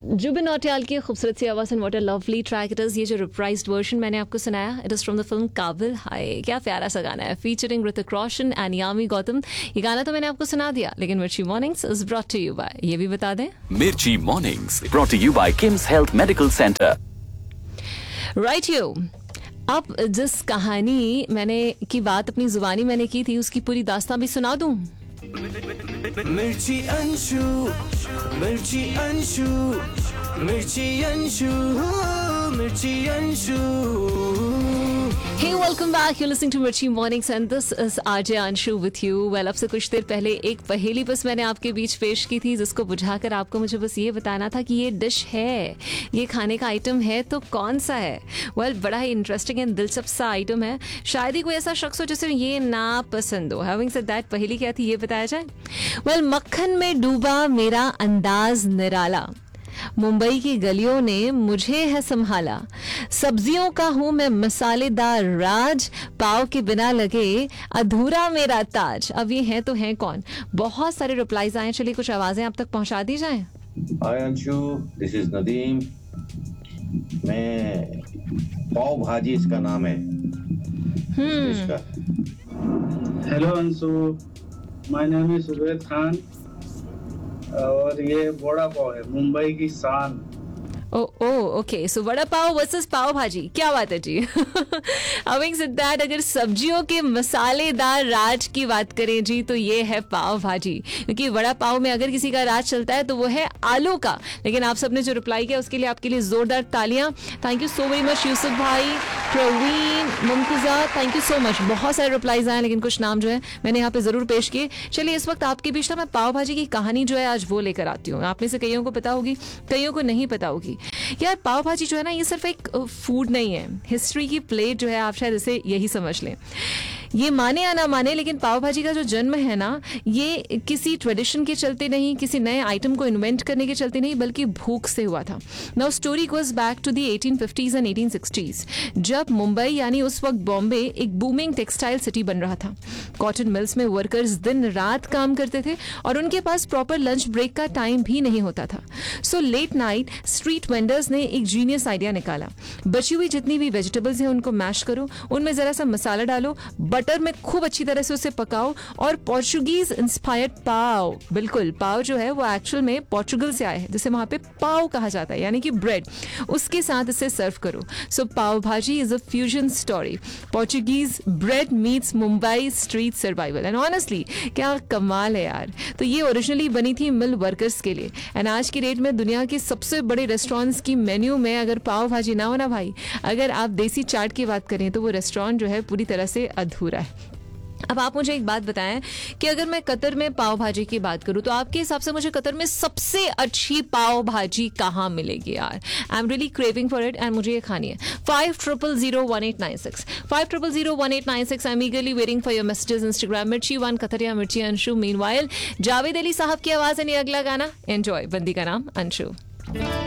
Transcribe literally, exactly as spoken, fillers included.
जुबिन नौटियाल की खूबसूरत सी आवाज़ and what a lovely track it is. ये जो रिप्राइज्ड वर्जन मैंने आपको सुनाया, it is from the film काबिल। हाय क्या प्यारा सा गाना है, फीचरिंग ऋतिक रोशन एंड यामी गौतम। ये गाना तो मैंने आपको सुना दिया, लेकिन मिर्ची mornings is brought to you bye, ये भी बता दें, मिर्ची mornings brought to you bye KIMS health medical centre. Right you. अब जिस कहानी मैंने की बात अपनी जुबानी मैंने की थी, उसकी पूरी दास्तां भी सुना दूं। मिर्ची अंशु, मिर्ची अंशु, मिर्ची अंशु, मिर्ची Anshu. Hey, welcome back. You're listening to Mirchi Mornings and this is R J Anshu with you. Well, अब से कुछ देर पहले एक पहेली बस मैंने आपके बीच पेश की थी, जिसको बुझाकर आपको मुझे बस ये बताना था कि ये डिश है, ये खाने का आइटम है तो कौन सा है। Well, बड़ा ही इंटरेस्टिंग एंड दिलचस्प सा आइटम है। शायद ही कोई ऐसा शख्स हो जिसे ये ना पसंद हो। Having said that, पहेली क्या थी ये बताया जाए। Well, मक्खन में डूबा मेरा अंदाज निराला, मुंबई की गलियों ने मुझे है संभाला, सब्जियों का हूं मैं मसालेदार राज, पाव के बिना लगे अधूरा मेरा ताज। अब ये है तो है कौन? बहुत सारे रिप्लाईज आए, चलिए कुछ आवाजें आप तक पहुंचा दी जाएं। हाय अंशु, दिस इज नदीम। मैं पाव भाजी इसका नाम है। हम्म hello Anshu, my name is सुबैद Khan और ये वड़ा पाव है, मुंबई की शान। ओ ओ ओके, सो वड़ा पाव वर्सेस पाव भाजी, क्या बात है जी। Having said that, अगर सब्जियों के मसालेदार राज की बात करें जी, तो ये है पाव भाजी, क्योंकि वड़ा पाव में अगर किसी का राज चलता है तो वो है आलू का। लेकिन आप सबने जो रिप्लाई किया उसके लिए आपके लिए जोरदार तालियां। Thank you so very much Yusuf भाई, Praveen, मुमतजा, thank you so much. बहुत सारे रिप्लाईज आए, लेकिन कुछ नाम जो है मैंने यहाँ पे जरूर पेश किए। चलिए इस वक्त आपके बीच ना मैं पाव भाजी की कहानी जो है आज वो लेकर आती हूँ। आप में से कईयों को पता होगी, कईयों को नहीं पता होगी। यार पाव भाजी जो है ना, ये सिर्फ एक फूड नहीं है, हिस्ट्री की प्लेट जो है, आप शायद इसे यही समझ लें। ये माने या ना माने, लेकिन पाव भाजी का जो जन्म है ना, ये किसी ट्रेडिशन के चलते नहीं, किसी नए आइटम को इन्वेंट करने के चलते नहीं, बल्कि भूख से हुआ था। Now story goes back to the eighteen fifties and eighteen sixties, जब मुंबई यानी उस वक्त बॉम्बे एक बूमिंग टेक्सटाइल सिटी बन रहा था। कॉटन मिल्स में वर्कर्स दिन रात काम करते थे और उनके पास प्रॉपर लंच ब्रेक का टाइम भी नहीं होता था। So let night street vendors ने एक जीनियस आइडिया निकाला। बची हुई जितनी भी वेजिटेबल्स हैं उनको मैश करो, उनमें जरा सा मसाला डालो, बटर में खूब अच्छी तरह से उसे पकाओ और पोर्चुगीज इंस्पायर्ड पाव, बिल्कुल पाव जो है वो एक्चुअल में पोर्चुगल से आया है, जिसे वहां पे पाव कहा जाता है, यानी कि ब्रेड, उसके साथ इसे सर्व करो। सो पाव भाजी is a fusion story, Portuguese bread meets Mumbai street survival. And honestly क्या कमाल है यार। तो ये ओरिजिनली बनी थी मिल वर्कर्स के लिए, एंड आज की डेट में दुनिया के सबसे बड़े रेस्टोरेंट्स की मेन्यू में अगर पाव भाजी ना हो ना भाई, अगर आप देसी चाट की बात करें तो वो रेस्टोरेंट जो है पूरी तरह से अधूरा है। अब आप मुझे एक बात बताएं कि अगर मैं कतर में पाव भाजी की बात करूं, तो आपके हिसाब से मुझे कतर में सबसे अच्छी पाव भाजी कहाँ मिलेगी यार? I am really craving for it and मुझे ये खानी है। Five triple zero one eight nine six five triple zero one eight nine six I am ईगरली waiting for your messages. Instagram मिर्ची वन कतर या मिर्ची अंशु। मीनवाइल जावेद अली साहब की आवाज है ये अगला गाना, एंजॉय। बंदी का नाम अंशु।